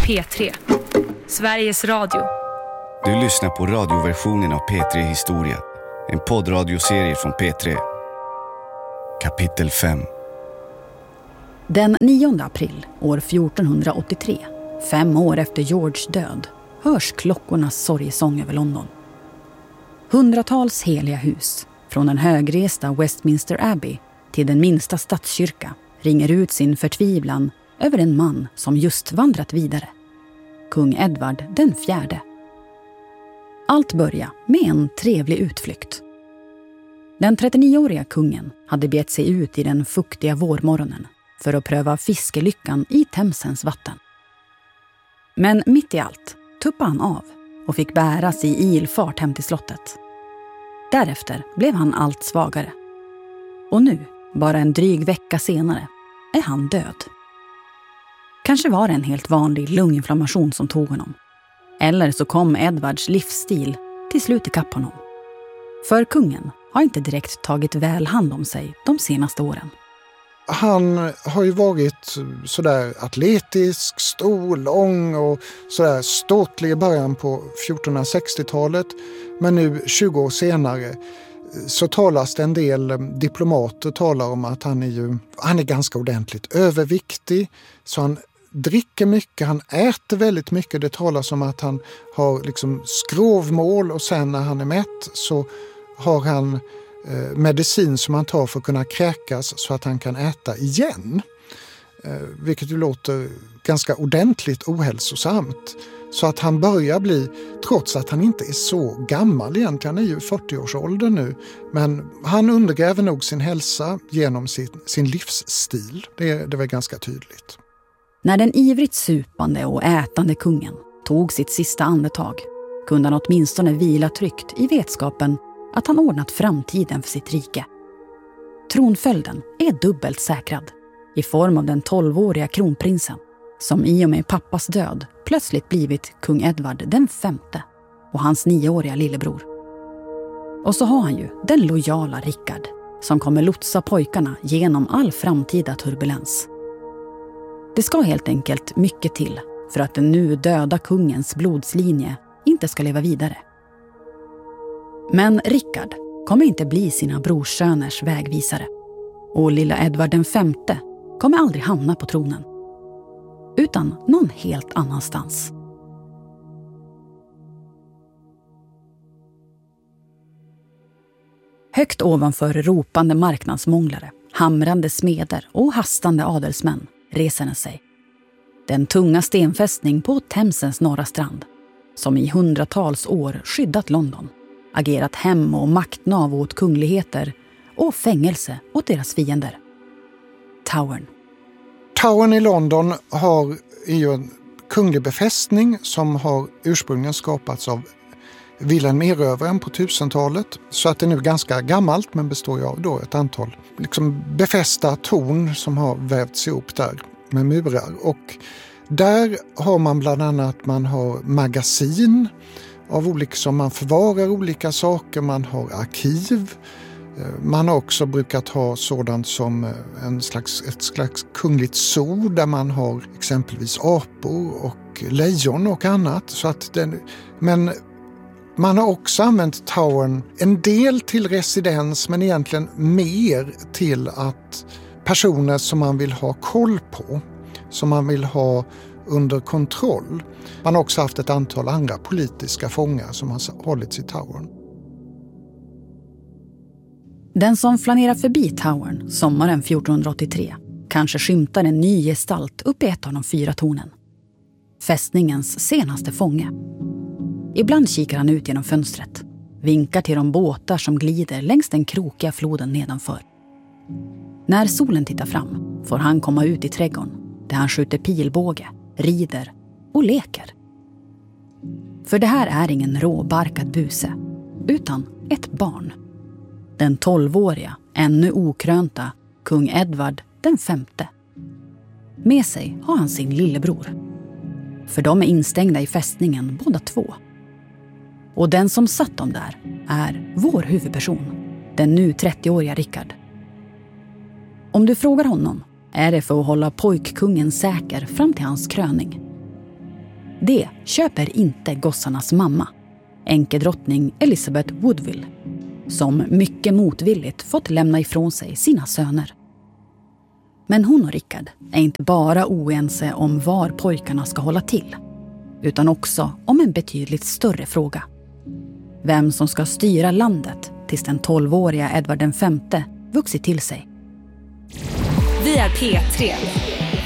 P3. Sveriges Radio. Du lyssnar på radioversionen av P3 Historia. En poddradioserie från P3. Kapitel 5. Den 9 april år 1483, 5 år efter Georges död, hörs klockornas sorgesång över London. Hundratals heliga hus, från den högresta Westminster Abbey till den minsta stadskyrka, ringer ut sin förtvivlan över en man som just vandrat vidare. Kung Edvard den fjärde. Allt börjar med en trevlig utflykt. Den 39-åriga kungen hade begett sig ut i den fuktiga vårmorgonen för att pröva fiskelyckan i Themsens vatten. Men mitt i allt tuppade han av och fick bäras i ilfart hem till slottet. Därefter blev han allt svagare. Och nu, bara en dryg vecka senare, är han död. Kanske var det en helt vanlig lunginflammation som tog honom. Eller så kom Edvards livsstil till slut ikapp honom. För kungen har inte direkt tagit väl hand om sig de senaste åren. Han har ju varit sådär atletisk, stor, lång och sådär ståtlig i början på 1460-talet. Men nu 20 år senare så talas det en del diplomater talar om att han är ganska ordentligt överviktig. Så han dricker mycket, han äter väldigt mycket. Det talas om att han har liksom skrovmål och sen när han är mätt så har han medicin som han tar för att kunna kräkas så att han kan äta igen. Vilket ju låter ganska ordentligt ohälsosamt. Så att han börjar bli, trots att han inte är så gammal egentligen, han är ju 40-årsåldern nu. Men han undergräver nog sin hälsa genom sin livsstil. Det var ganska tydligt. När den ivrigt supande och ätande kungen tog sitt sista andetag kunde han åtminstone vila tryggt i vetskapen att han ordnat framtiden för sitt rike. Tronföljden är dubbelt säkrad i form av den 12-åriga kronprinsen som i och med pappas död plötsligt blivit kung Edvard den femte och hans 9-åriga lillebror. Och så har han ju den lojala Rickard som kommer lotsa pojkarna genom all framtida turbulens. Det ska helt enkelt mycket till för att den nu döda kungens blodslinje inte ska leva vidare. Men Rickard kommer inte bli sina brorsöners vägvisare. Och lilla Edvard den femte kommer aldrig hamna på tronen. Utan någon helt annanstans. Högt ovanför ropande marknadsmånglare, hamrande smeder och hastande adelsmän reser den sig. Den tunga stenfästning på Themsens norra strand, som i hundratals år skyddat London, agerat hem- och maktnav åt kungligheter och fängelse åt deras fiender. Towern. Towern i London är ju en kunglig befästning som har ursprungligen skapats av Wilhelm Erövraren på 1000-talet. Så att det är nu ganska gammalt men består ju av då ett antal befästa torn som har vävts ihop där med murar. Och där har man bland annat magasin av olika som man förvarar olika saker, man har arkiv. Man har också brukat ha sådant som ett slags kungligt zoo där man har exempelvis apor och lejon och annat. Men man har också använt Towern en del till residens men egentligen mer till att personer som man vill ha koll på, som man vill ha under kontroll. Man har också haft ett antal andra politiska fångar som har hållits i Towern. Den som flanerar förbi Towern sommaren 1483 kanske skymtar en ny gestalt upp i ett av de 4 tornen. Fästningens senaste fånge. Ibland kikar han ut genom fönstret, vinkar till de båtar som glider längs den krokiga floden nedanför. När solen tittar fram får han komma ut i trädgården där han skjuter pilbåge, rider och leker. För det här är ingen råbarkad buse, utan ett barn. Den 12-åriga, ännu okrönta, kung Edvard den femte. Med sig har han sin lillebror. För de är instängda i fästningen båda två. Och den som satt dem där är vår huvudperson, den nu 30-åriga Rickard. Om du frågar honom är det för att hålla pojkkungen säker fram till hans kröning. Det köper inte gossarnas mamma, enkedrottning Elizabeth Woodville, som mycket motvilligt fått lämna ifrån sig sina söner. Men hon och Rickard är inte bara oense om var pojkarna ska hålla till, utan också om en betydligt större fråga. Vem som ska styra landet tills den 12-åriga Edvard V vuxit till sig. Vi är P3.